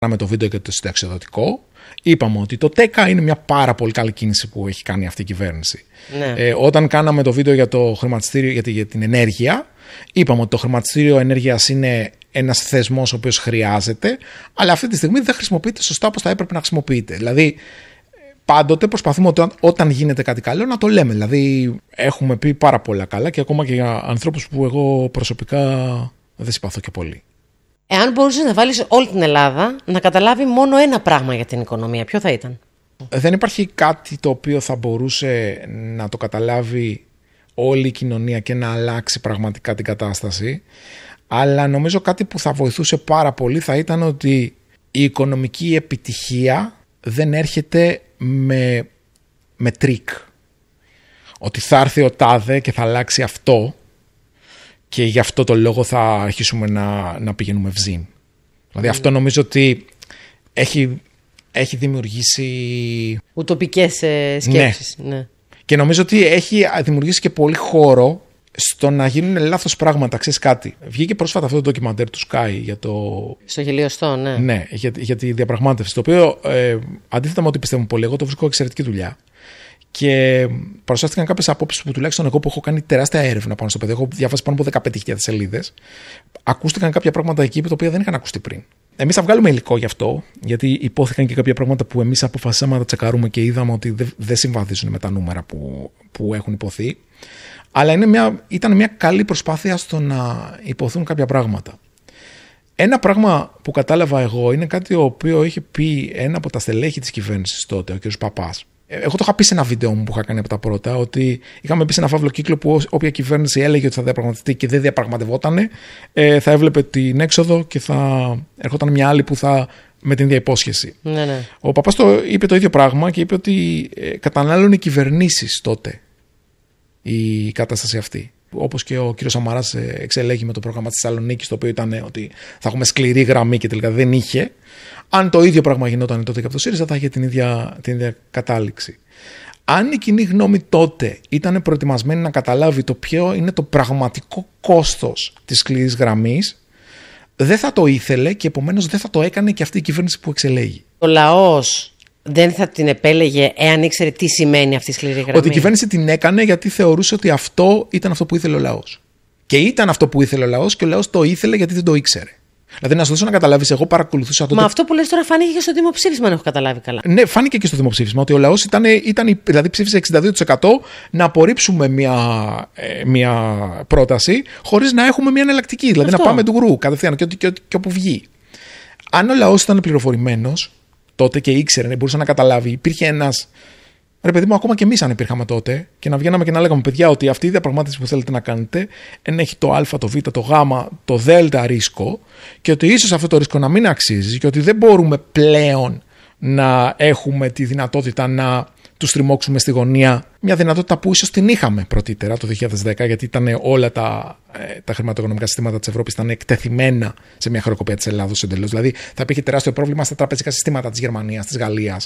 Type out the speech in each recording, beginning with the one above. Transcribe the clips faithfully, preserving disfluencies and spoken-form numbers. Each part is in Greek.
με το βίντεο για το συνταξιοδοτικό, είπαμε ότι το ΤΕΚΑ είναι μια πάρα πολύ καλή κίνηση που έχει κάνει αυτή η κυβέρνηση. Ναι. Ε, όταν κάναμε το βίντεο για το χρηματιστήριο, για, τη, για την ενέργεια, είπαμε ότι το χρηματιστήριο ενέργειας είναι ένας θεσμός ο οποίος χρειάζεται, αλλά αυτή τη στιγμή δεν χρησιμοποιείται σωστά όπως θα έπρεπε να χρησιμοποιείται. Δηλαδή, πάντοτε προσπαθούμε όταν, όταν γίνεται κάτι καλό να το λέμε. Δηλαδή, έχουμε πει πάρα πολλά καλά και ακόμα και για ανθρώπους που εγώ προσωπικά δεν συμπαθώ και πολύ. Εάν μπορούσες να βάλεις όλη την Ελλάδα να καταλάβει μόνο ένα πράγμα για την οικονομία, ποιο θα ήταν? Δεν υπάρχει κάτι το οποίο θα μπορούσε να το καταλάβει όλη η κοινωνία και να αλλάξει πραγματικά την κατάσταση. Αλλά νομίζω κάτι που θα βοηθούσε πάρα πολύ θα ήταν ότι η οικονομική επιτυχία δεν έρχεται με, με τρίκ. Ότι θα έρθει ο τάδε και θα αλλάξει αυτό και γι' αυτό το λόγο θα αρχίσουμε να, να πηγαίνουμε βζήν. Δηλαδή mm. αυτό νομίζω ότι έχει, έχει δημιουργήσει... Ουτοπικές ε, σκέψεις. Ναι. Ναι. Και νομίζω ότι έχει δημιουργήσει και πολύ χώρο στο να γίνουν λάθος πράγματα. Ξέρεις κάτι. Βγήκε πρόσφατα αυτό το ντοκιμαντέρ του Sky για το... Στο χιλιοστό, ναι. Ναι, για, για τη διαπραγμάτευση. Το οποίο ε, αντίθετα με ό,τι πιστεύω πολύ, εγώ το βρίσκω εξαιρετική δουλειά. Και παρουσιάστηκαν κάποιες απόψεις που τουλάχιστον εγώ που έχω κάνει τεράστια έρευνα πάνω στο παιδί, έχω διαβάσει πάνω από δεκαπέντε χιλιάδες σελίδες. Ακούστηκαν κάποια πράγματα εκεί τα οποία δεν είχαν ακουστεί πριν. Εμείς θα βγάλουμε υλικό γι' αυτό, γιατί υπόθηκαν και κάποια πράγματα που εμείς αποφασίσαμε να τα τσεκαρούμε και είδαμε ότι δεν δε συμβαδίζουν με τα νούμερα που, που έχουν υποθεί. Αλλά είναι μια, ήταν μια καλή προσπάθεια στο να υποθούν κάποια πράγματα. Ένα πράγμα που κατάλαβα εγώ είναι κάτι το οποίο είχε πει ένα από τα στελέχη της κυβέρνησης τότε, ο κ. Παπάς. Εγώ το είχα πει σε ένα βίντεο μου που είχα κάνει από τα πρώτα, ότι είχαμε πει σε ένα φαύλο κύκλο που όποια κυβέρνηση έλεγε ότι θα διαπραγματευτεί και δεν διαπραγματευόταν, ε, θα έβλεπε την έξοδο και θα ερχόταν μια άλλη που θα με την ίδια υπόσχεση. Ναι, ναι. Ο Παπάς το είπε το ίδιο πράγμα και είπε ότι ε, κατανάλωνε οι κυβερνήσεις τότε η κατάσταση αυτή. Όπως και ο κ. Σαμαράς εξελέγει με το πρόγραμμα της Θεσσαλονίκης, το οποίο ήταν ότι θα έχουμε σκληρή γραμμή και τελικά δεν είχε. Αν το ίδιο πράγμα γινόταν τότε και από το ΣΥΡΙΖΑ, θα είχε την ίδια, την ίδια κατάληξη. Αν η κοινή γνώμη τότε ήταν προετοιμασμένη να καταλάβει το ποιο είναι το πραγματικό κόστος της σκληρής γραμμής, δεν θα το ήθελε και επομένως δεν θα το έκανε και αυτή η κυβέρνηση που εξελέγει. Ο λαός δεν θα την επέλεγε εάν ήξερε τι σημαίνει αυτή η σκληρή γραμμή? Ότι η κυβέρνηση την έκανε γιατί θεωρούσε ότι αυτό ήταν αυτό που ήθελε ο λαός. Και ήταν αυτό που ήθελε ο λαός και ο λαός το ήθελε γιατί δεν το ήξερε. Δηλαδή, να σου δώσω να καταλάβεις, εγώ παρακολουθούσα τότε. Μα αυτό που λες τώρα φάνηκε και στο δημοψήφισμα, αν έχω καταλάβει καλά. Ναι, φάνηκε και στο δημοψήφισμα ότι ο λαός ήταν, ήταν, δηλαδή ψήφισε εξήντα δύο τοις εκατό να απορρίψουμε μια, ε, μια πρόταση χωρίς να έχουμε μια εναλλακτική. Δηλαδή, αυτό. Να πάμε του γρου κατευθείαν και, και, και, και όπου βγει. Αν ο λαός ήταν πληροφορημένος τότε και ήξερε, μπορούσε να καταλάβει, υπήρχε ένας. Ρε παιδί μου, ακόμα και εμείς αν υπήρχαμε τότε και να βγαίναμε και να λέγαμε, παιδιά, ότι αυτή η διαπραγμάτευση που θέλετε να κάνετε έχει το Α, το Β, το Γ, το Δ ρίσκο και ότι ίσως αυτό το ρίσκο να μην αξίζει και ότι δεν μπορούμε πλέον να έχουμε τη δυνατότητα να του στριμώξουμε στη γωνία. Μια δυνατότητα που ίσως την είχαμε πρωτήτερα το δύο χιλιάδες δέκα, γιατί ήταν όλα τα, ε, τα χρηματοοικονομικά συστήματα της Ευρώπης ήταν εκτεθειμένα σε μια χρεοκοπία της Ελλάδος εντελώς. Δηλαδή θα υπήρχε τεράστιο πρόβλημα στα τραπεζικά συστήματα της Γερμανίας, της Γαλλίας,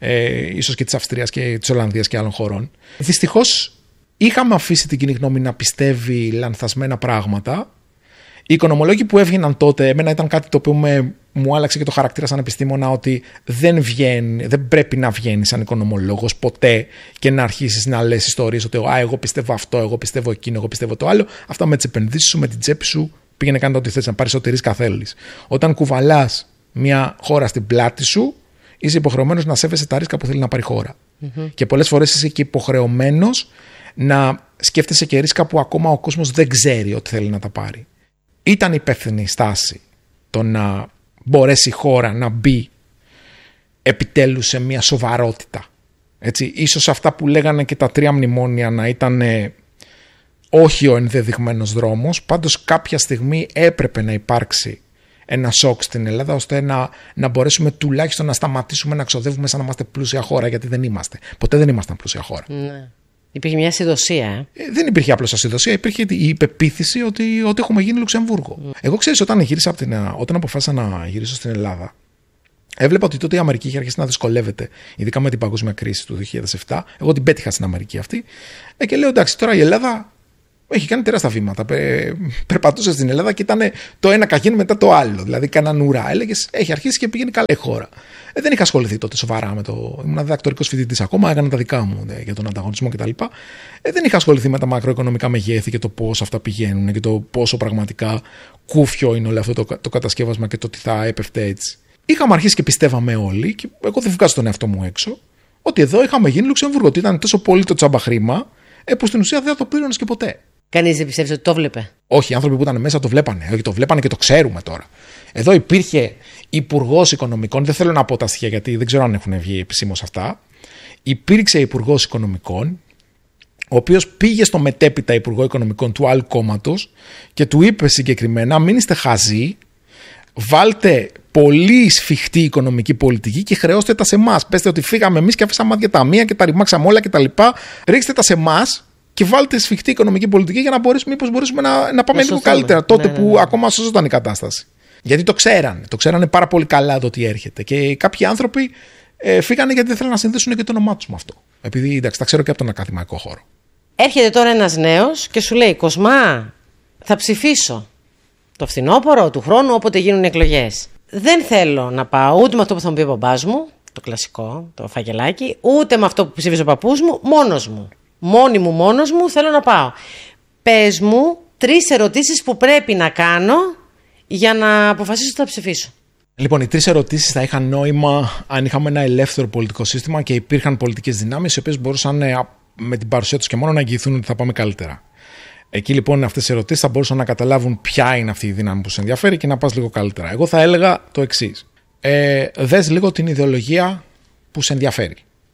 ε, ίσως και της Αυστρίας και της Ολλανδίας και άλλων χωρών. Δυστυχώς είχαμε αφήσει την κοινή γνώμη να πιστεύει λανθασμένα πράγματα. Οι οικονομολόγοι που έβγαιναν τότε, εμένα ήταν κάτι το οποίο με, μου άλλαξε και το χαρακτήρα σαν επιστήμονα, ότι δεν, βγαίνει, δεν πρέπει να βγαίνει σαν οικονομολόγος ποτέ και να αρχίσεις να λες ιστορίες ότι α, εγώ πιστεύω αυτό, εγώ πιστεύω εκείνο, εγώ πιστεύω το άλλο. Αυτά με τις επενδύσεις σου, με την τσέπη σου, πήγαινε κάνε ό,τι θες, να πάρεις ό,τι ρίσκα θέλεις. Όταν κουβαλάς μια χώρα στην πλάτη σου, είσαι υποχρεωμένος να σέβεσαι τα ρίσκα που θέλει να πάρει η χώρα. Mm-hmm. Και πολλές φορές είσαι και υποχρεωμένος να σκέφτεσαι και ρίσκα που ακόμα ο κόσμος δεν ξέρει ότι θέλει να τα πάρει. Ήταν υπεύθυνη η στάση το να μπορέσει η χώρα να μπει επιτέλους σε μια σοβαρότητα. Έτσι, ίσως αυτά που λέγανε και τα τρία μνημόνια να ήταν ε, όχι ο ενδεδειγμένος δρόμος, πάντως κάποια στιγμή έπρεπε να υπάρξει ένα σοκ στην Ελλάδα ώστε να, να μπορέσουμε τουλάχιστον να σταματήσουμε να ξοδεύουμε σαν να είμαστε πλούσια χώρα, γιατί δεν είμαστε. Ποτέ δεν ήμασταν πλούσια χώρα. Ναι. Υπήρχε μια ασυδοσία. Ε? Ε, δεν υπήρχε απλώς ασυδοσία, υπήρχε η υπεποίθηση ότι, ότι έχουμε γίνει Λουξεμβούργο. Mm. Εγώ ξέρεις, όταν, γύρισα από την, όταν αποφάσισα να γυρίσω στην Ελλάδα, έβλεπα ότι τότε η Αμερική είχε αρχίσει να δυσκολεύεται, ειδικά με την παγκόσμια κρίση του δύο χιλιάδες επτά. Εγώ την πέτυχα στην Αμερική αυτή. Ε, και λέω εντάξει, τώρα η Ελλάδα Έχει κάνει τεράστια βήματα. Πε, περπατούσε στην Ελλάδα και ήταν το ένα καγέν μετά το άλλο. Δηλαδή, κάναν ουρά. Έλεγε, έχει αρχίσει και πηγαίνει καλά η χώρα. Ε, δεν είχα ασχοληθεί τότε σοβαρά με το. Ήμουν διδακτορικός φοιτητής ακόμα, έκανα τα δικά μου ναι, για τον ανταγωνισμό κτλ. Ε, δεν είχα ασχοληθεί με τα μακροοικονομικά μεγέθη και το πώς αυτά πηγαίνουν και το πόσο πραγματικά κούφιο είναι όλο αυτό το, το κατασκεύασμα και το τι θα έπεφτε έτσι. Είχαμε αρχίσει και πιστεύαμε όλοι, και εγώ δεν βγάζω τον εαυτό μου έξω, ότι εδώ είχαμε γίνει Λουξεμβούργο. Ότι ήταν τόσο πολύ το τσάμπα χρήμα, ε, που στην ουσία δεν θα το πλήρωνε και ποτέ. Κανείς δεν πιστεύει ότι το βλέπε? Όχι, οι άνθρωποι που ήταν μέσα το βλέπανε. Όχι, το βλέπανε και το ξέρουμε τώρα. Εδώ υπήρχε υπουργός οικονομικών, δεν θέλω να πω τα στοιχεία γιατί δεν ξέρω αν έχουν βγει επισήμως αυτά. Υπήρξε υπουργός οικονομικών, ο οποίος πήγε στο μετέπειτα υπουργό οικονομικών του άλλου κόμματος και του είπε συγκεκριμένα: μην είστε χαζοί, βάλτε πολύ σφιχτή οικονομική πολιτική και χρεώστε τα σε εμάς. Πέστε ότι φύγαμε εμείς και αφήσαμε άδεια ταμεία και τα ρημάξαμε όλα κτλ. Ρίξτε τα σε εμάς και βάλτε σφιχτή οικονομική πολιτική για να μπορέσουμε, μήπως μπορέσουμε να, να πάμε λίγο καλύτερα. Τότε ναι, ναι, ναι. που ακόμα σώζονταν η κατάσταση. Γιατί το ξέρανε. Το ξέρανε πάρα πολύ καλά το τι έρχεται. Και κάποιοι άνθρωποι ε, φύγανε γιατί δεν θέλουν να συνδέσουν και το όνομά τους με αυτό. Επειδή εντάξει, τα ξέρω και από τον ακαδημαϊκό χώρο. Έρχεται τώρα ένας νέος και σου λέει: Κοσμά, θα ψηφίσω το φθινόπωρο του χρόνου όποτε γίνουν εκλογές. Δεν θέλω να πάω ούτε με αυτό που θα μου πει ο μπαμπάς μου, το κλασικό, το φακελάκι, ούτε με αυτό που ψήφιζε ο παππούς μου, μόνος μου. Μόνη μου, μόνος μου θέλω να πάω. Πες μου τρεις ερωτήσεις που πρέπει να κάνω για να αποφασίσω ότι θα ψηφίσω. Λοιπόν, οι τρεις ερωτήσεις θα είχαν νόημα αν είχαμε ένα ελεύθερο πολιτικό σύστημα και υπήρχαν πολιτικές δυνάμεις οι οποίες μπορούσαν με την παρουσία τους και μόνο να εγγυηθούν ότι θα πάμε καλύτερα. Εκεί λοιπόν αυτές οι ερωτήσεις θα μπορούσαν να καταλάβουν ποια είναι αυτή η δύναμη που σε ενδιαφέρει και να πας λίγο καλύτερα. Εγώ θα έλεγα το εξής. Ε, δες λίγο την ιδεολογία που σε ενδιαφέρει.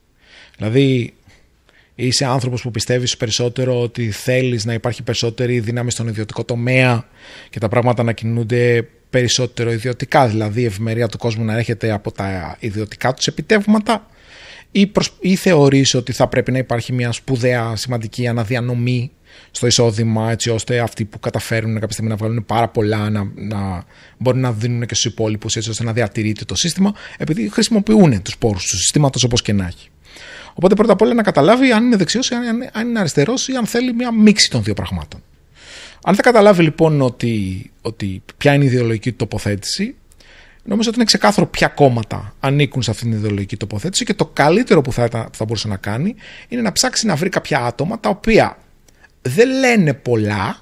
Δηλαδή, είσαι άνθρωπος που πιστεύεις περισσότερο ότι θέλεις να υπάρχει περισσότερη δύναμη στον ιδιωτικό τομέα και τα πράγματα να κινούνται περισσότερο ιδιωτικά, δηλαδή η ευημερία του κόσμου να έρχεται από τα ιδιωτικά τους επιτεύγματα, ή, προσ... ή θεωρείς ότι θα πρέπει να υπάρχει μια σπουδαία σημαντική αναδιανομή στο εισόδημα, έτσι ώστε αυτοί που καταφέρουν κάποια στιγμή να βγάλουν πάρα πολλά να, να μπορούν να δίνουν και στους υπόλοιπους, έτσι ώστε να διατηρείται το σύστημα, επειδή χρησιμοποιούν τους πόρους του συστήματος όπως και να έχει. Οπότε πρώτα απ' όλα να καταλάβει αν είναι δεξιός ή αν, αν είναι αριστερός ή αν θέλει μια μίξη των δύο πραγμάτων. Αν θα καταλάβει λοιπόν ότι, ότι ποια είναι η ιδεολογική τοποθέτηση, νομίζω ότι είναι ξεκάθαρο ποια κόμματα ανήκουν σε αυτήν την ιδεολογική τοποθέτηση και το καλύτερο που θα, που θα μπορούσε να κάνει είναι να ψάξει να βρει κάποια άτομα τα οποία δεν λένε πολλά,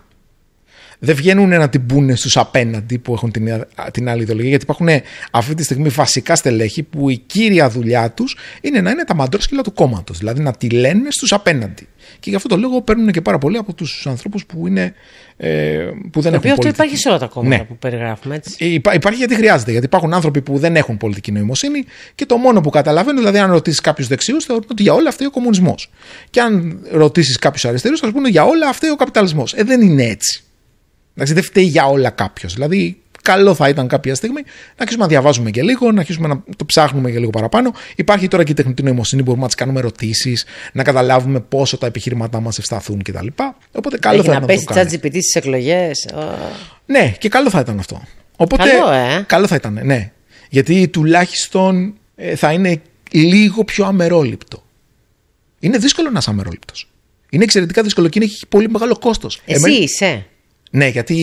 δεν βγαίνουν να την πούνε στους απέναντι που έχουν την, την άλλη ιδεολογία, γιατί υπάρχουν αυτή τη στιγμή βασικά στελέχη που η κύρια δουλειά τους είναι να είναι τα μαντρόσκυλα του κόμματος, δηλαδή να τη λένε στους απέναντι. Και γι' αυτό το λόγο παίρνουν και πάρα πολύ από τους ανθρώπους που, είναι, ε, που δεν το έχουν πολιτική. Αυτό υπάρχει σε όλα τα κόμματα ναι. που περιγράφουμε, έτσι. Υπά, υπάρχει γιατί χρειάζεται, γιατί υπάρχουν άνθρωποι που δεν έχουν πολιτική νοημοσύνη και το μόνο που καταλαβαίνουν, δηλαδή αν ρωτήσεις κάποιους δεξιούς, θεωρούν ότι για όλα φταίει ο κομμουνισμός. Και αν ρωτήσεις κάποιους αριστερούς, θα σου πούνε για όλα φταίει ο καπιταλισμός. Ε, δεν είναι έτσι. Εντάξει, δεν φταίει για όλα κάποιος. Δηλαδή, καλό θα ήταν κάποια στιγμή να αρχίσουμε να διαβάζουμε και λίγο, να αρχίσουμε να το ψάχνουμε και λίγο παραπάνω. Υπάρχει τώρα και η τεχνητή νοημοσύνη, μπορούμε να τις κάνουμε ερωτήσεις, να καταλάβουμε πόσο τα επιχειρήματά μας ευσταθούν κτλ. Οπότε, καλό Έχει θα να ήταν να πέσει ChatGPT στις εκλογές. Ναι, και καλό θα ήταν αυτό. Οπότε, καλό, ε? καλό θα ήταν, ναι. Γιατί τουλάχιστον ε, θα είναι λίγο πιο αμερόληπτο. Είναι δύσκολο να είσαι αμερόληπτος. Είναι εξαιρετικά δύσκολο και έχει πολύ μεγάλο κόστος. Εσύ Εμέ... είσαι. Ναι, γιατί,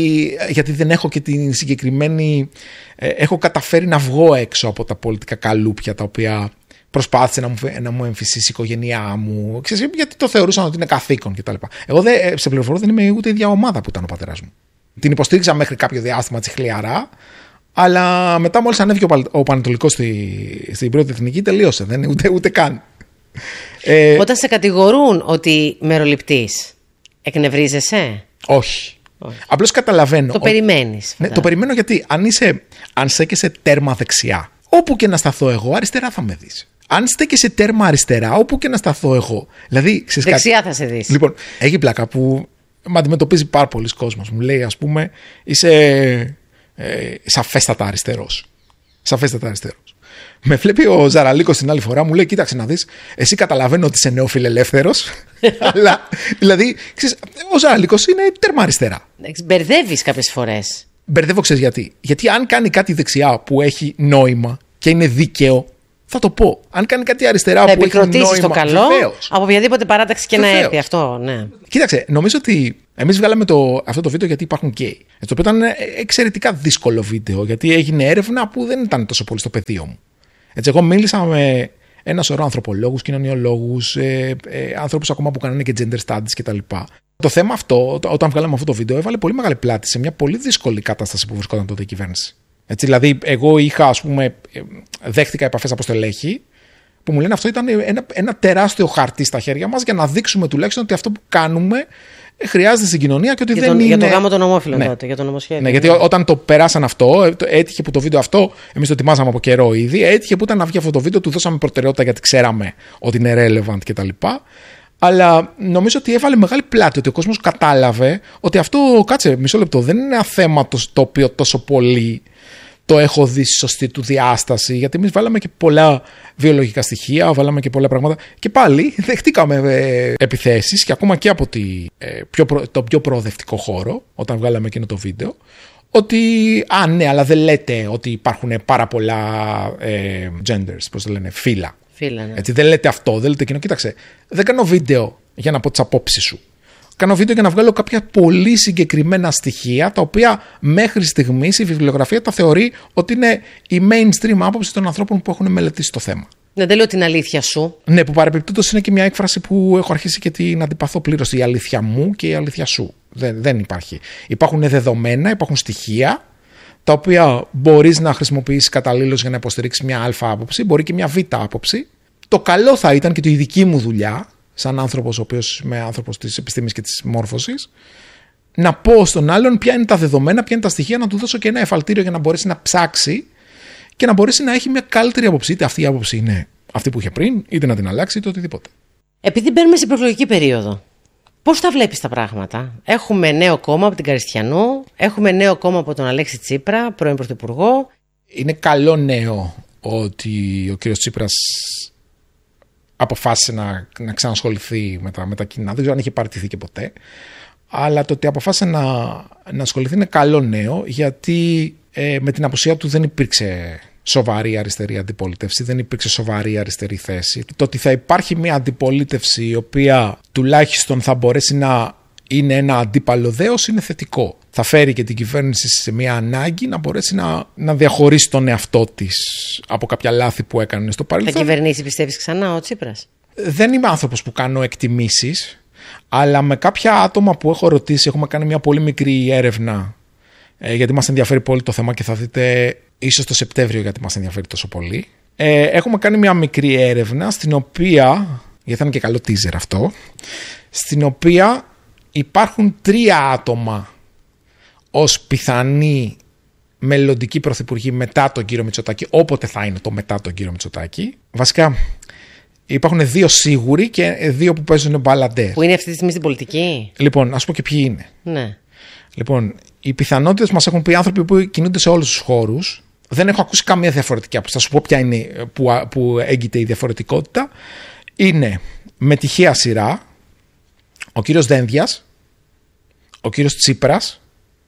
γιατί δεν έχω και την συγκεκριμένη... Ε, έχω καταφέρει να βγω έξω από τα πολιτικά καλούπια τα οποία προσπάθησε να μου, να μου εμφυσίσει η οικογένειά μου. Ξέρεις, γιατί το θεωρούσαν ότι είναι καθήκον κτλ. Εγώ δεν, σε πληροφορώ δεν είμαι ούτε η ίδια ομάδα που ήταν ο πατέρας μου. Την υποστήριξα μέχρι κάποιο διάστημα τσιχλιαρά, αλλά μετά μόλις ανέβηκε ο, ο Πανετολικός στη, στην πρώτη εθνική τελείωσε. Δεν είναι ούτε, ούτε καν. Ε, Όταν σε κατηγορούν ότι μεροληπτής, εκνευρίζεσαι? Όχι. Όχι. Απλώς καταλαβαίνω. Το περιμένεις. Ναι, το περιμένω γιατί αν, είσαι, αν στέκεσαι τέρμα δεξιά, όπου και να σταθώ εγώ, αριστερά θα με δεις. Αν στέκεσαι τέρμα αριστερά, όπου και να σταθώ εγώ. Δηλαδή, δεξιά κάτι... θα σε δεις. Λοιπόν, έχει πλάκα που με αντιμετωπίζει πάρα πολλοί κόσμος. Μου λέει, ας πούμε, είσαι ε, σαφέστατα αριστερός. Σαφέστατα αριστερός. Με βλέπει ο Ζαραλίκος την άλλη φορά, μου λέει: κοίταξε να δεις, εσύ καταλαβαίνω ότι είσαι νεοφιλελεύθερος, αλλά δηλαδή, ξέρεις, ο Ζαραλίκος είναι τέρμα αριστερά. Μπερδεύεις κάποιες φορές. Μπερδεύω, ξέρεις γιατί. Γιατί αν κάνει κάτι δεξιά που έχει νόημα και είναι δίκαιο, θα το πω. Αν κάνει κάτι αριστερά θα που έχει νόημα, το καλό, βεβαίως. Από οποιαδήποτε παράταξη και Βεβαίως. να έρθει αυτό, ναι. Κοίταξε, νομίζω ότι εμείς βγάλαμε το, αυτό το βίντεο γιατί υπάρχουν γκέι. Το οποίο ήταν εξαιρετικά δύσκολο βίντεο, γιατί έγινε έρευνα που δεν ήταν τόσο πολύ στο πεδίο μου. Έτσι, εγώ μίλησα με ένα σωρό ανθρωπολόγους, κοινωνιολόγους, ε, ε, άνθρωπους ακόμα που κάνανε και gender studies κτλ. Το θέμα αυτό, όταν βγάλαμε αυτό το βίντεο, έβαλε πολύ μεγάλη πλάτη σε μια πολύ δύσκολη κατάσταση που βρισκόταν τότε η κυβέρνηση. Έτσι, δηλαδή, εγώ είχα, ας πούμε, δέχτηκα επαφές από στελέχη που μου λένε αυτό ήταν ένα, ένα τεράστιο χαρτί στα χέρια μας για να δείξουμε τουλάχιστον ότι αυτό που κάνουμε χρειάζεται στην κοινωνία και ότι για δεν τον, είναι. Για το γάμο των ομόφυλων ναι. τότε, για το νομοσχέδιο. Ναι, γιατί όταν το περάσαν αυτό, έτυχε που το βίντεο αυτό, εμείς το ετοιμάζαμε από καιρό ήδη, έτυχε που ήταν να βγει αυτό το βίντεο, του δώσαμε προτεραιότητα γιατί ξέραμε ότι είναι relevant κτλ. Αλλά νομίζω ότι έβαλε μεγάλη πλάτη, ότι ο κόσμος κατάλαβε ότι αυτό, κάτσε μισό λεπτό, δεν είναι ένα θέμα το, το οποίο τόσο πολύ το έχω δει στη σωστή του διάσταση, γιατί εμείς βάλαμε και πολλά βιολογικά στοιχεία, βάλαμε και πολλά πράγματα και πάλι δεχτήκαμε ε, επιθέσεις και ακόμα και από τη, ε, πιο προ, το πιο προοδευτικό χώρο, όταν βγάλαμε εκείνο το βίντεο, ότι α ναι, αλλά δεν λέτε ότι υπάρχουν πάρα πολλά ε, genders, πώς το λένε, φύλλα. Φίλα, ναι. Έτσι, δεν λέτε αυτό, δεν λέτε εκείνο. Κοίταξε, δεν κάνω βίντεο για να πω τις απόψεις σου. Κάνω βίντεο για να βγάλω κάποια πολύ συγκεκριμένα στοιχεία, τα οποία μέχρι στιγμής η βιβλιογραφία τα θεωρεί ότι είναι η mainstream άποψη των ανθρώπων που έχουν μελετήσει το θέμα. Ναι, δεν λέω την αλήθεια σου. Ναι, που παρεπιπτόντως είναι και μια έκφραση που έχω αρχίσει και την αντιπαθώ πλήρως. Η αλήθεια μου και η αλήθεια σου. Δεν, δεν υπάρχει. Υπάρχουν δεδομένα, υπάρχουν στοιχεία, τα οποία μπορείς να χρησιμοποιήσεις καταλήλως για να υποστηρίξεις μια αλφα άποψη, μπορεί και μια β άποψη. Το καλό θα ήταν και η δική μου δουλειά, σαν άνθρωπος ο οποίος είμαι άνθρωπος της επιστήμης και της μόρφωσης, να πω στον άλλον ποια είναι τα δεδομένα, ποια είναι τα στοιχεία, να του δώσω και ένα εφαλτήριο για να μπορέσει να ψάξει και να μπορέσει να έχει μια καλύτερη άποψη. Είτε αυτή η άποψη είναι αυτή που είχε πριν, είτε να την αλλάξει, είτε οτιδήποτε. Επειδή μπαίνουμε στην προεκλογική περίοδο, πώς τα βλέπεις τα πράγματα? Έχουμε νέο κόμμα από την Καριστιανού, έχουμε νέο κόμμα από τον Αλέξη Τσίπρα, πρώην Πρωθυπουργό. Είναι καλό νέο ότι ο κύριος Τσίπρας αποφάσισε να, να ξανασχοληθεί με τα, με τα κοινά. Δεν ξέρω αν είχε παραιτηθεί και ποτέ. Αλλά το ότι αποφάσισε να, να ασχοληθεί είναι καλό νέο, γιατί ε, με την απουσία του δεν υπήρξε σοβαρή αριστερή αντιπολίτευση, δεν υπήρξε σοβαρή αριστερή θέση. Το ότι θα υπάρχει μια αντιπολίτευση η οποία τουλάχιστον θα μπορέσει να είναι ένα αντίπαλο δέος είναι θετικό. Θα φέρει και την κυβέρνηση σε μια ανάγκη να μπορέσει να, να διαχωρίσει τον εαυτό της από κάποια λάθη που έκανε στο παρελθόν. Θα κυβερνήσει, πιστεύεις, ξανά ο Τσίπρας? Δεν είμαι άνθρωπος που κάνω εκτιμήσεις, αλλά με κάποια άτομα που έχω ρωτήσει, έχουμε κάνει μια πολύ μικρή έρευνα, ε, γιατί μας ενδιαφέρει πολύ το θέμα και θα δείτε ίσως το Σεπτέμβριο γιατί μας ενδιαφέρει τόσο πολύ. Ε, έχουμε κάνει μια μικρή έρευνα στην οποία, γιατί θα είναι και καλό teaser αυτό, στην οποία υπάρχουν τρία άτομα ως πιθανή μελλοντική πρωθυπουργή μετά τον κύριο Μητσοτάκη, όποτε θα είναι το μετά τον κύριο Μητσοτάκη. Βασικά υπάρχουν δύο σίγουροι και δύο που παίζουν μπαλαντέρ. Που είναι αυτή τη στιγμή στην πολιτική. Λοιπόν, ας πω και ποιοι είναι. Ναι. Λοιπόν, οι πιθανότητες μας έχουν πει άνθρωποι που κινούνται σε όλους τους χώρους. Δεν έχω ακούσει καμία διαφορετική άποψη. Θα σου πω ποια είναι που, που έγκυται η διαφορετικότητα. Είναι με τυχαία σειρά ο κύριος Δένδιας, ο κύριος Τσίπρας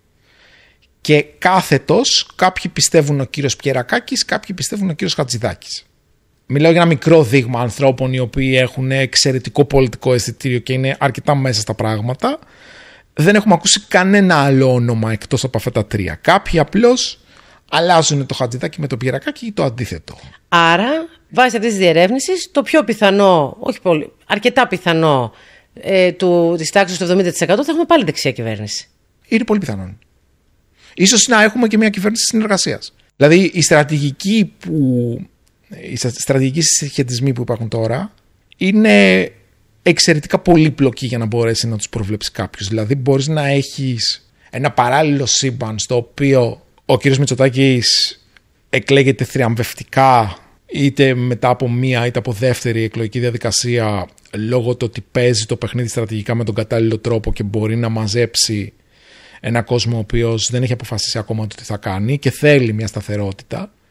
και κάθετος κάποιοι πιστεύουν ο κύριος Πιερακάκης, κάποιοι πιστεύουν ο κύριος Χατζηδάκης. Μιλάω για ένα μικρό δείγμα ανθρώπων οι οποίοι έχουν εξαιρετικό πολιτικό αισθητήριο και είναι αρκετά μέσα στα πράγματα. Δεν έχουμε ακούσει κανένα άλλο όνομα εκτός από αυτά τα τρία. Κάποιοι απλώς αλλάζουν το Χατζηδάκη με το Πιερακάκη ή το αντίθετο. Άρα, βάσει αυτής της διερεύνησης, το πιο πιθανό, όχι πολύ, αρκετά πιθανό ε, του, της τάξης του εβδομήντα τοις εκατό θα έχουμε πάλι δεξιά κυβέρνηση. Είναι πολύ πιθανόν. Ίσως να έχουμε και μια κυβέρνηση συνεργασίας. Δηλαδή η στρατηγική που... οι στρατηγικοί συσχετισμοί που υπάρχουν τώρα είναι εξαιρετικά πολύπλοκοι για να μπορέσει να τους προβλέψει κάποιος. Δηλαδή μπορείς να έχεις ένα παράλληλο σύμπαν στο οποίο ο κ. Μητσοτάκης εκλέγεται θριαμβευτικά είτε μετά από μία είτε από δεύτερη εκλογική διαδικασία λόγω του ότι παίζει το παιχνίδι στρατηγικά με τον κατάλληλο τρόπο και μπορεί να μαζέψει ένα κόσμο ο οποίος δεν έχει αποφασίσει ακόμα το τι θα κάνει και θέλει μια σταθερότητα.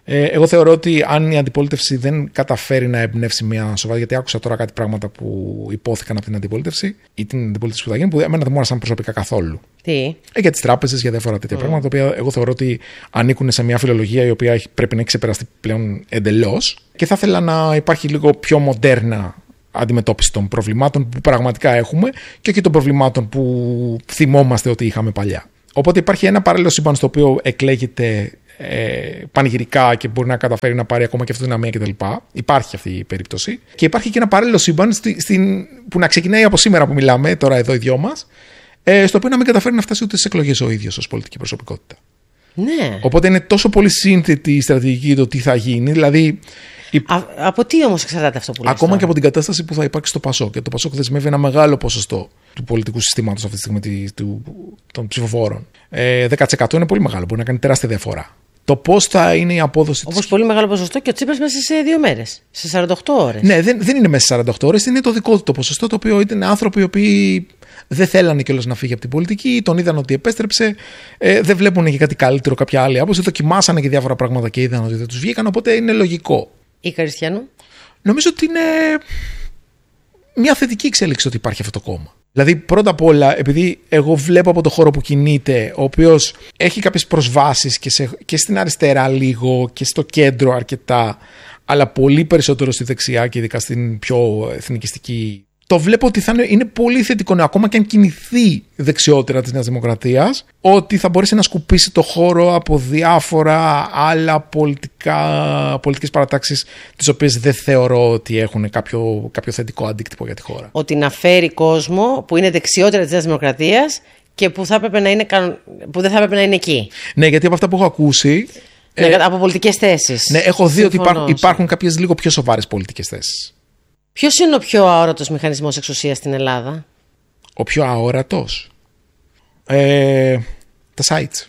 Ε, εγώ θεωρώ ότι αν η αντιπολίτευση δεν καταφέρει να εμπνεύσει μια σοβαρή. Γιατί άκουσα τώρα κάτι πράγματα που υπόθηκαν από την αντιπολίτευση ή την αντιπολίτευση που θα γίνει, που εμένα δεν μου άρεσαν προσωπικά καθόλου. Τι? Ε, για τις τράπεζες, για διάφορα τέτοια mm. πράγματα, τα οποία εγώ θεωρώ ότι ανήκουν σε μια φιλολογία η οποία πρέπει να έχει ξεπεραστεί πλέον εντελώς. Και θα ήθελα να υπάρχει λίγο πιο μοντέρνα αντιμετώπιση των προβλημάτων που πραγματικά έχουμε και όχι των προβλημάτων που θυμόμαστε ότι είχαμε παλιά. Οπότε υπάρχει ένα παράλληλο σύμπαν στο οποίο εκλέγεται ε, πανηγυρικά και μπορεί να καταφέρει να πάρει ακόμα και αυτοδυναμία κτλ. Υπάρχει αυτή η περίπτωση. Και υπάρχει και ένα παράλληλο σύμπαν στη, στην, που να ξεκινάει από σήμερα που μιλάμε, τώρα εδώ οι δυο μας, ε, στο οποίο να μην καταφέρει να φτάσει ούτε στις εκλογές ο ίδιος ως πολιτική προσωπικότητα. Ναι. Οπότε είναι τόσο πολύ σύνθετη η στρατηγική το τι θα γίνει. Δηλαδή, Α, από τι όμως εξαρτάται αυτό που λες? Ακόμα τώρα? και από την κατάσταση που θα υπάρξει στο ΠΑΣΟΚ. Και το ΠΑΣΟΚ δεσμεύει ένα μεγάλο ποσοστό του πολιτικού συστήματος αυτή τη στιγμή του, των ψηφοφόρων. Ε, δέκα τοις εκατό είναι πολύ μεγάλο, μπορεί να κάνει τεράστια διαφορά. Το πώς θα είναι η απόδοση. Όπως της... πολύ μεγάλο ποσοστό και ο Τσίπρας μέσα σε δύο μέρες. Σε σαράντα οκτώ ώρες. Ναι, δεν, δεν είναι μέσα σε σαράντα οκτώ ώρες, είναι το δικό του το ποσοστό, το οποίο ήταν άνθρωποι οι οποίοι δεν θέλανε κιόλας να φύγει από την πολιτική, τον είδαν ότι επέστρεψε, ε, δεν βλέπουν και κάτι καλύτερο, κάποια άλλη άποψη, δοκιμάσανε και διάφορα πράγματα και είδαν ότι δεν τους βγήκαν, οπότε είναι λογικό. Η Καριστιανού. Νομίζω ότι είναι μια θετική εξέλιξη ότι υπάρχει αυτό το κόμμα. Δηλαδή, πρώτα απ' όλα, επειδή εγώ βλέπω από το χώρο που κινείται, ο οποίος έχει κάποιες προσβάσεις και, σε, και στην αριστερά λίγο και στο κέντρο αρκετά, αλλά πολύ περισσότερο στη δεξιά και ειδικά στην πιο εθνικιστική. Το βλέπω ότι θα είναι, είναι πολύ θετικό, ακόμα και αν κινηθεί δεξιότερα της Νέας Δημοκρατίας, ότι θα μπορέσει να σκουπίσει το χώρο από διάφορα άλλα πολιτικά, πολιτικές παρατάξεις, τις οποίες δεν θεωρώ ότι έχουν κάποιο, κάποιο θετικό αντίκτυπο για τη χώρα. Ότι να φέρει κόσμο που είναι δεξιότερα της Νέας Δημοκρατίας και που, θα έπρεπε να είναι, που δεν θα έπρεπε να είναι εκεί. Ναι, γιατί από αυτά που έχω ακούσει. Ναι, ε, από πολιτικές θέσεις. Ναι, έχω δει ότι υπάρχουν, υπάρχουν κάποιες λίγο πιο σοβαρές πολιτικές θέσεις. Ποιος είναι ο πιο αόρατος μηχανισμός εξουσίας στην Ελλάδα? Ο πιο αόρατος? Ε, τα sites.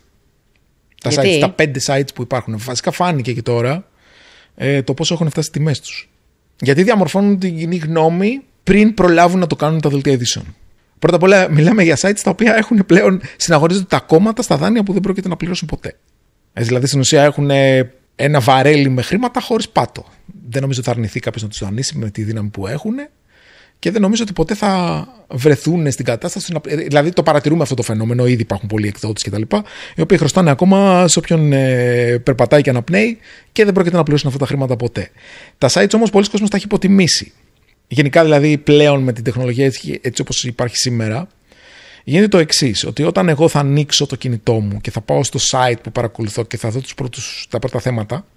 Τα sites, τα πέντε sites που υπάρχουν. Βασικά φάνηκε και τώρα ε, το πόσο έχουν φτάσει τιμές τους. Γιατί διαμορφώνουν την κοινή γνώμη πριν προλάβουν να το κάνουν τα δελτία ειδήσεων. Πρώτα απ' όλα μιλάμε για sites τα οποία έχουν πλέον συναγωνίζονται τα κόμματα στα δάνεια που δεν πρόκειται να πληρώσουν ποτέ. Ε, δηλαδή στην ουσία έχουν ένα βαρέλι με χρήματα χωρίς πάτο. Δεν νομίζω ότι θα αρνηθεί κάποιος να τους δανείσει με τη δύναμη που έχουν και δεν νομίζω ότι ποτέ θα βρεθούν στην κατάσταση. Να... Δηλαδή το παρατηρούμε αυτό το φαινόμενο, ήδη υπάρχουν πολλοί εκδότες κτλ. Οι οποίοι χρωστάνε ακόμα σε όποιον ε, περπατάει και αναπνέει και δεν πρόκειται να πληρώσουν αυτά τα χρήματα ποτέ. Τα sites όμως πολλοί κόσμος τα έχει υποτιμήσει. Γενικά δηλαδή πλέον με την τεχνολογία έτσι, έτσι όπως υπάρχει σήμερα, γίνεται το εξής, ότι όταν εγώ θα ανοίξω το κινητό μου και θα πάω στο site που παρακολουθώ και θα δω τους πρώτους, τα πρώτα θέματα,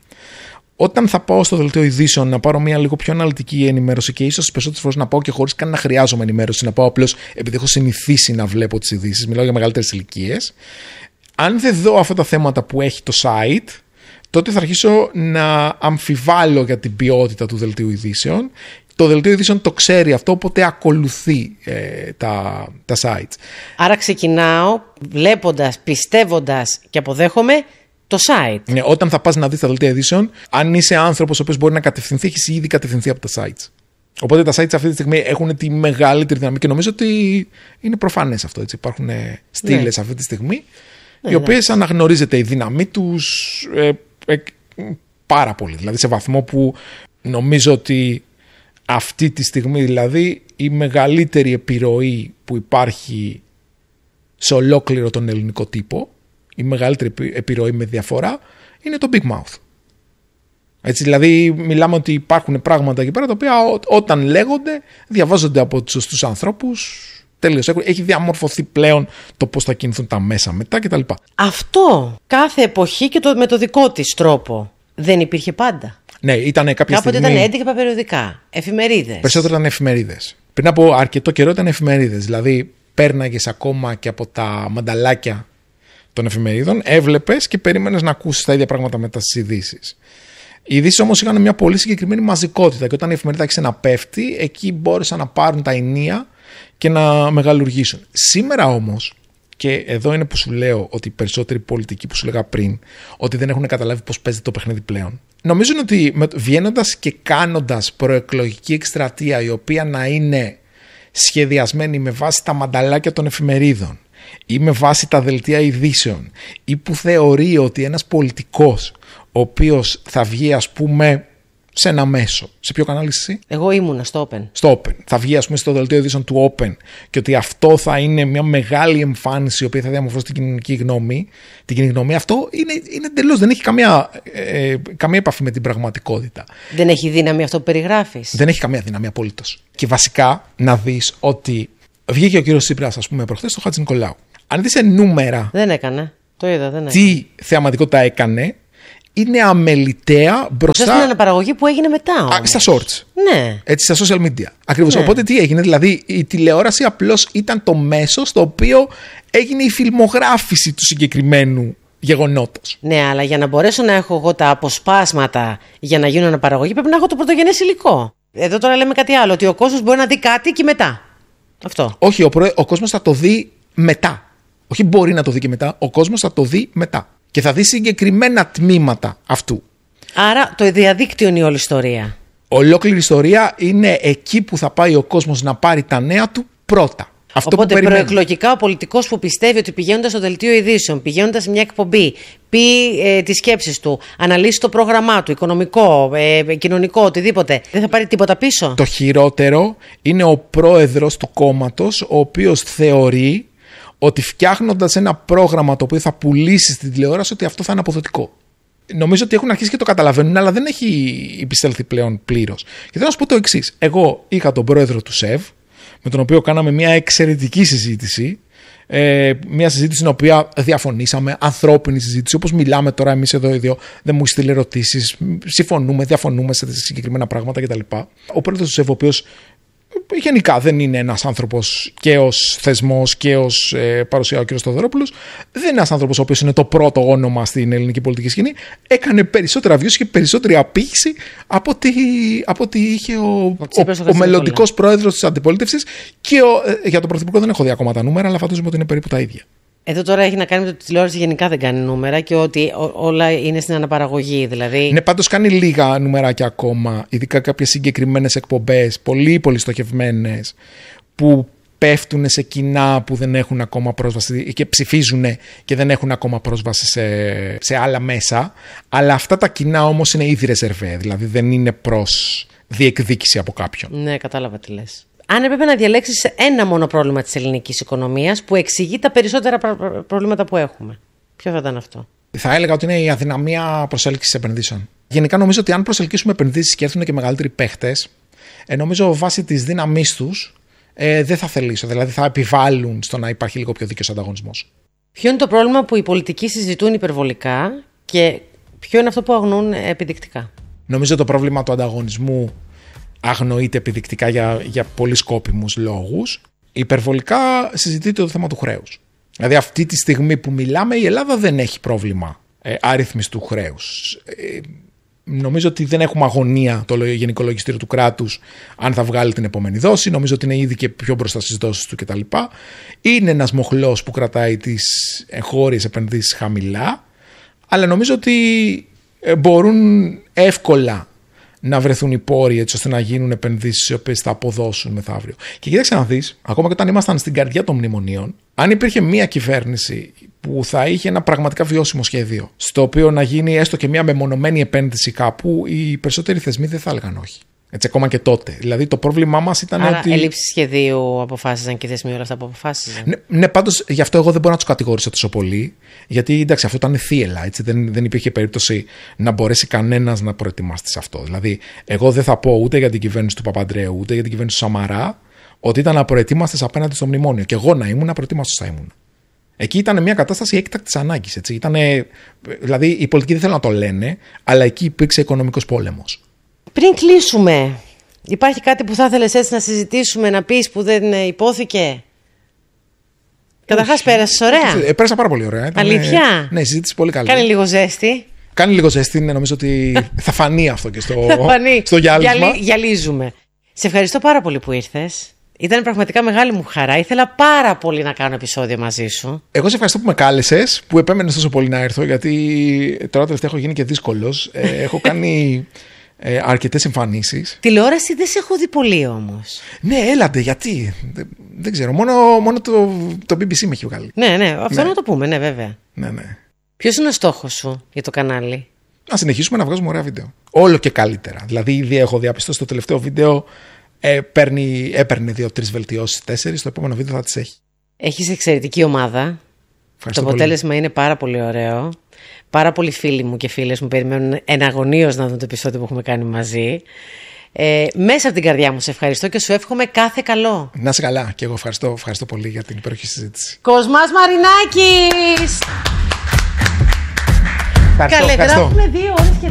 όταν θα πάω στο δελτίο ειδήσεων να πάρω μια λίγο πιο αναλυτική ενημέρωση και ίσως τις περισσότερες φορές να πάω και χωρίς καν να χρειάζομαι ενημέρωση, να πάω απλώς επειδή έχω συνηθίσει να βλέπω τις ειδήσεις, μιλάω για μεγαλύτερες ηλικίες, αν δεν δω αυτά τα θέματα που έχει το site, τότε θα αρχίσω να αμφιβάλλω για την ποιότητα του δελτίου ειδήσεων. Το δελτίο ειδήσεων το ξέρει αυτό, οπότε ακολουθεί ε, τα, τα sites. Άρα ξεκινάω βλέποντας, πιστεύοντας και αποδέχομαι το site. Ναι, όταν θα πας να δεις τα δελτία ειδήσεων, αν είσαι άνθρωπος ο οποίος μπορεί να κατευθυνθεί, έχεις ήδη κατευθυνθεί από τα sites. Οπότε τα sites αυτή τη στιγμή έχουν τη μεγαλύτερη δύναμη και νομίζω ότι είναι προφανές αυτό. Έτσι. Υπάρχουν στήλες ναι. αυτή τη στιγμή, ναι, οι οποίες ναι. αναγνωρίζεται η δύναμή τους ε, ε, πάρα πολύ. Δηλαδή σε βαθμό που νομίζω ότι αυτή τη στιγμή δηλαδή η μεγαλύτερη επιρροή που υπάρχει σε ολόκληρο τον ελληνικό τύπο, η μεγαλύτερη επιρροή με διαφορά, είναι το Big Mouth. Έτσι, δηλαδή μιλάμε ότι υπάρχουν πράγματα εκεί πέρα τα οποία ό, όταν λέγονται διαβάζονται από τους σωστούς ανθρώπους. Τέλειος, έχει διαμορφωθεί πλέον το πώς θα κινηθούν τα μέσα μετά κτλ. Αυτό κάθε εποχή και το, με το δικό της τρόπο δεν υπήρχε πάντα. Ναι, ήταν κάποια Κάποτε στιγμή. ήταν έντυπα περιοδικά, εφημερίδες. Περισσότερο ήταν εφημερίδες. Πριν από αρκετό καιρό ήταν εφημερίδες. Δηλαδή, πέρναγες ακόμα και από τα μανταλάκια των εφημερίδων, έβλεπες και περίμενες να ακούσεις τα ίδια πράγματα μετά στις ειδήσεις. Οι ειδήσεις όμως είχαν μια πολύ συγκεκριμένη μαζικότητα και όταν η εφημερίδα άρχισε να πέφτει, εκεί μπόρεσαν να πάρουν τα ενία και να μεγαλουργήσουν. Σήμερα όμως, και εδώ είναι που σου λέω ότι οι περισσότεροι πολιτικοί που σου λέγα πριν, ότι δεν έχουν καταλάβει πώς παίζει το παιχνίδι πλέον. Νομίζω ότι βγαίνοντας και κάνοντας προεκλογική εκστρατεία η οποία να είναι σχεδιασμένη με βάση τα μανταλάκια των εφημερίδων ή με βάση τα δελτία ειδήσεων ή που θεωρεί ότι ένας πολιτικός ο οποίος θα βγει, ας πούμε, σε ένα μέσο. Σε ποιο κανάλι είσαι εσύ? Εγώ ήμουνα στο Open. Στο Open. Θα βγει, ας πούμε, στο δελτίο ειδήσεων του Open και ότι αυτό θα είναι μια μεγάλη εμφάνιση η οποία θα διαμορφώσει την κοινωνική γνώμη. Την κοινή γνώμη. Αυτό είναι, είναι εντελώς. Δεν έχει καμία, ε, καμία επαφή με την πραγματικότητα. Δεν έχει δύναμη αυτό που περιγράφεις. Δεν έχει καμία δύναμη απολύτως. Και βασικά να δεις ότι βγήκε ο κύριος Τσίπρας, ας πούμε, προχθές στο Χατζη Νικολάου. Αν δεις σε νούμερα. Δεν έκανε. Το είδα, δεν έκανε. Τι θεαματικότητα έκανε. Είναι αμεληταία μπροστά. Στην αναπαραγωγή που έγινε μετά. Α, στα shorts. Ναι. Έτσι, στα social media. Ακριβώς. Ναι. Οπότε τι έγινε, δηλαδή η τηλεόραση απλώς ήταν το μέσο στο οποίο έγινε η φιλμογράφηση του συγκεκριμένου γεγονότος. Ναι, αλλά για να μπορέσω να έχω εγώ τα αποσπάσματα για να γίνω αναπαραγωγή πρέπει να έχω το πρωτογενές υλικό. Εδώ τώρα λέμε κάτι άλλο, ότι ο κόσμος μπορεί να δει κάτι και μετά. Αυτό. Όχι, ο, προ... ο κόσμος θα το δει μετά. Όχι μπορεί να το δει και μετά, ο κόσμος θα το δει μετά. Και θα δει συγκεκριμένα τμήματα αυτού. Άρα το διαδίκτυο είναι η όλη ιστορία. Ολόκληρη ιστορία είναι εκεί που θα πάει ο κόσμος να πάρει τα νέα του πρώτα. Αυτό Οπότε που προεκλογικά ο πολιτικός που πιστεύει ότι πηγαίνοντας στο δελτίο ειδήσεων, πηγαίνοντας σε μια εκπομπή, πει ε, τις σκέψεις του, αναλύσει το πρόγραμμά του, οικονομικό, ε, κοινωνικό, οτιδήποτε, δεν θα πάρει τίποτα πίσω. Το χειρότερο είναι ο πρόεδρος του κόμματος, ο οποίος θεωρεί ότι φτιάχνοντας ένα πρόγραμμα το οποίο θα πουλήσει στην τηλεόραση, ότι αυτό θα είναι αποδοτικό. Νομίζω ότι έχουν αρχίσει και το καταλαβαίνουν, αλλά δεν έχει επιστέλθει πλέον πλήρως. Και θέλω να σου πω το εξής. Εγώ είχα τον πρόεδρο του ΣΕΒ, με τον οποίο κάναμε μια εξαιρετική συζήτηση. Ε, μια συζήτηση στην οποία διαφωνήσαμε, ανθρώπινη συζήτηση, όπως μιλάμε τώρα εμείς εδώ οι δύο. Δεν μου στείλει ερωτήσεις, συμφωνούμε, διαφωνούμε σε συγκεκριμένα πράγματα κτλ. Ο πρόεδρος του ΣΕΒ, ο οποίος γενικά δεν είναι ένας άνθρωπος και ως θεσμός και ως ε, παρουσία ο κ. Στοδωρόπουλος, δεν είναι ένας άνθρωπος ο οποίος είναι το πρώτο όνομα στην ελληνική πολιτική σκηνή. Έκανε περισσότερα views και περισσότερη απήχηση από ότι, από ότι είχε ο, ο, ο, ο μελλοντικός πρόεδρος της αντιπολίτευσης. Και ο, ε, για τον πρωθυπουργό δεν έχω δει ακόμα τα νούμερα, αλλά φαντάζομαι ότι είναι περίπου τα ίδια. Εδώ τώρα έχει να κάνει με το ότι η τηλεόραση γενικά δεν κάνει νούμερα και ότι ό, όλα είναι στην αναπαραγωγή. Δηλαδή... Ναι, πάντως κάνει λίγα νουμεράκια ακόμα, ειδικά κάποιες συγκεκριμένες εκπομπές, πολύ πολύ στοχευμένες, που πέφτουν σε κοινά που δεν έχουν ακόμα πρόσβαση και ψηφίζουν και δεν έχουν ακόμα πρόσβαση σε, σε άλλα μέσα. Αλλά αυτά τα κοινά όμως είναι ήδη ρεζερβέ, δηλαδή δεν είναι προς διεκδίκηση από κάποιον. Ναι, κατάλαβα τι λες. Αν έπρεπε να διαλέξεις ένα μόνο πρόβλημα της ελληνικής οικονομίας που εξηγεί τα περισσότερα προβλήματα που έχουμε, ποιο θα ήταν αυτό? Θα έλεγα ότι είναι η αδυναμία προσέλκυσης επενδύσεων. Γενικά νομίζω ότι αν προσελκύσουμε επενδύσεις και έρθουν και μεγαλύτεροι παίχτες, ε, νομίζω βάσει της δύναμής τους ε, δεν θα θελήσω. Δηλαδή θα επιβάλλουν στο να υπάρχει λίγο πιο δίκαιος ανταγωνισμός. Ποιο είναι το πρόβλημα που οι πολιτικοί συζητούν υπερβολικά και ποιο είναι αυτό που αγνοούν επιδεικτικά? Νομίζω το πρόβλημα του ανταγωνισμού αγνοείται επιδεικτικά για, για πολύ σκόπιμους λόγους. Υπερβολικά συζητείται το θέμα του χρέους. Δηλαδή αυτή τη στιγμή που μιλάμε η Ελλάδα δεν έχει πρόβλημα ε, αριθμιστού χρέους. Ε, νομίζω ότι δεν έχουμε αγωνία το Γενικό Λογιστήριο του κράτους αν θα βγάλει την επόμενη δόση. Νομίζω ότι είναι ήδη και πιο μπροστά στις δόσεις του κτλ. Είναι ένας μοχλός που κρατάει τις εγχώριες επενδύσεις χαμηλά, αλλά νομίζω ότι μπορούν εύκολα να βρεθούν οι πόροι έτσι ώστε να γίνουν επενδύσεις οι οποίες θα αποδώσουν μεθαύριο. Και κοίταξε να δεις, ακόμα και όταν ήμασταν στην καρδιά των μνημονίων, αν υπήρχε μια κυβέρνηση που θα είχε ένα πραγματικά βιώσιμο σχέδιο, στο οποίο να γίνει έστω και μια μεμονωμένη επένδυση κάπου, οι περισσότεροι θεσμοί δεν θα έλεγαν όχι. Έτσι, ακόμα και τότε. Δηλαδή, το πρόβλημά μας ήταν Άρα, ότι. Έλλειψη σχεδίου αποφάσιζαν και οι θεσμοί όλα αυτά που αποφάσιζαν. Ναι, ναι, πάντως γι' αυτό εγώ δεν μπορώ να τους κατηγορήσω τόσο πολύ. Γιατί εντάξει, αυτό ήταν θύελα. Έτσι, δεν, δεν υπήρχε περίπτωση να μπορέσει κανένας να προετοιμαστεί σε αυτό. Δηλαδή, εγώ δεν θα πω ούτε για την κυβέρνηση του Παπαντρέου, ούτε για την κυβέρνηση του Σαμαρά, ότι ήταν απροετοίμαστες απέναντι στο μνημόνιο. Και εγώ να ήμουν απροετοίμαστος θα ήμουν. Εκεί ήταν μια κατάσταση έκτακτης ανάγκης. Δηλαδή, οι πολιτικοί δεν θέλουν να το λένε, αλλά εκεί υπήρξε οικονομικός πόλεμος. Πριν κλείσουμε, υπάρχει κάτι που θα ήθελες έτσι να συζητήσουμε, να πεις που δεν υπόθηκε? Καταρχάς πέρασες ωραία. Ε, πέρασα πάρα πολύ ωραία. Ήταν, αλήθεια? Ναι, συζήτηση πολύ καλή. Κάνει λίγο ζέστη. Κάνει λίγο ζέστη, ναι, νομίζω ότι θα φανεί αυτό και στο, φανεί. στο γυάλισμα. Γιαλί, γυαλίζουμε. Σε ευχαριστώ πάρα πολύ που ήρθες. Ήταν πραγματικά μεγάλη μου χαρά. Ήθελα πάρα πολύ να κάνω επεισόδιο μαζί σου. Εγώ σε ευχαριστώ που με κάλεσες, που επέμενες τόσο πολύ να έρθω, γιατί τώρα τελευταία έχω γίνει και δύσκολος. ε, έχω κάνει ε, αρκετές εμφανίσεις. Τηλεόραση δεν σε έχω δει πολύ όμως. Ναι, έλατε, γιατί. Δεν, δεν ξέρω. Μόνο, μόνο το, το μπι μπι σι με έχει βγάλει. Ναι, ναι, αυτό ναι. Να το πούμε, ναι, βέβαια. Ναι, ναι. Ποιος είναι ο στόχος σου για το κανάλι? να συνεχίσουμε να βγάζουμε ωραία βίντεο. Όλο και καλύτερα. Δηλαδή, ήδη έχω διαπιστώσει το τελευταίο βίντεο ε, παίρνει, έπαιρνε δύο-τρεις βελτιώσεις, τέσσερις. Το επόμενο βίντεο θα τις έχει. Έχεις εξαιρετική ομάδα. Ευχαριστώ Το αποτέλεσμα πολύ. Είναι πάρα πολύ ωραίο. Πάρα πολλοί φίλοι μου και φίλες μου περιμένουν εναγωνίως να δουν το επεισόδιο που έχουμε κάνει μαζί. Ε, μέσα από την καρδιά μου σε ευχαριστώ και σου εύχομαι κάθε καλό. Να είσαι καλά. Και εγώ ευχαριστώ, ευχαριστώ πολύ για την υπέροχη συζήτηση. Κοσμάς Μαρινάκης! Ευχαριστώ, Καλέ, ευχαριστώ. γράφουμε δύο ώρες και